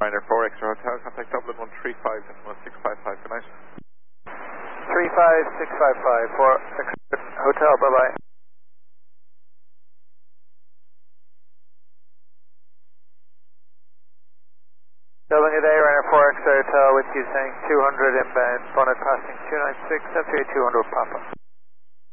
Ryanair 4 Extra Hotel, contact Dublin 135 and 1655, good night. 35655 for Hotel, bye bye. Dublin, good day, Ryanair 4 Extra Hotel with you saying 200 inbound, bonnet passing 296, FJ 200 Papa.